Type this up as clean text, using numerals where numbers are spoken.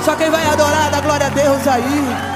Só quem vai adorar, dá glória a Deus aí.